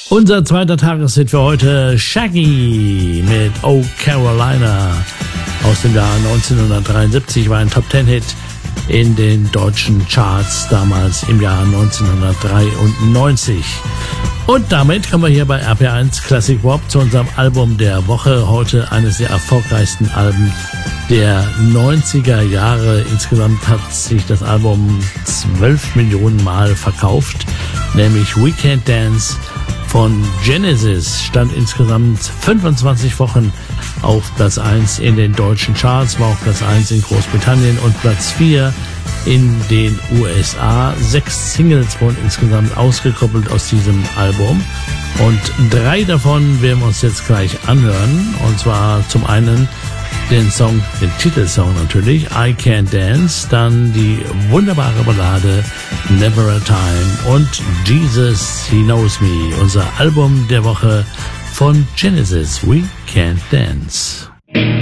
Unser zweiter Tageshit für heute, Shaggy mit Oh Carolina aus dem Jahr 1973, war ein Top-10-Hit in den deutschen Charts damals im Jahr 1993. Und damit kommen wir hier bei RPR1 Classic Pop zu unserem Album der Woche. Heute eines der erfolgreichsten Alben der 90er Jahre. Insgesamt hat sich das Album 12 Millionen Mal verkauft, nämlich We Can't Dance von Genesis stand insgesamt 25 Wochen auf Platz 1 in den deutschen Charts, war auf Platz 1 in Großbritannien und Platz 4 in den USA. 6 Singles wurden insgesamt ausgekoppelt aus diesem Album und 3 davon werden wir uns jetzt gleich anhören. Und zwar zum einen den Titelsong natürlich, I Can't Dance, dann die wunderbare Ballade Never a Time und Jesus, He Knows Me, unser Album der Woche von Genesis, We Can't Dance.